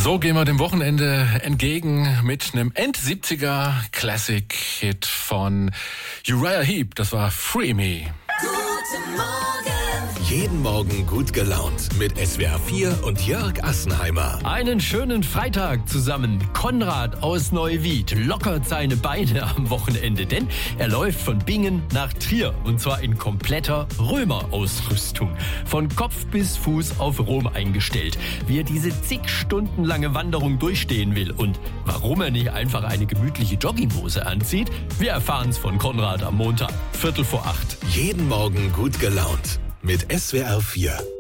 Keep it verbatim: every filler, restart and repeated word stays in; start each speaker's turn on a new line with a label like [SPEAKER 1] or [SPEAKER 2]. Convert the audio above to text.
[SPEAKER 1] So gehen wir dem Wochenende entgegen mit einem End-siebziger-Classic-Hit von Uriah Heep. Das war Free Me.
[SPEAKER 2] Guten Morgen.
[SPEAKER 3] Jeden Morgen gut gelaunt mit S W R vier und Jörg Assenheimer.
[SPEAKER 4] Einen schönen Freitag zusammen. Konrad aus Neuwied lockert seine Beine am Wochenende, denn er läuft von Bingen nach Trier und zwar in kompletter Römerausrüstung. Von Kopf bis Fuß auf Rom eingestellt. Wie er diese zig Stunden lange Wanderung durchstehen will und warum er nicht einfach eine gemütliche Jogginghose anzieht, wir erfahren es von Konrad am Montag, Viertel vor acht.
[SPEAKER 3] Jeden Morgen gut gelaunt mit S W R vier.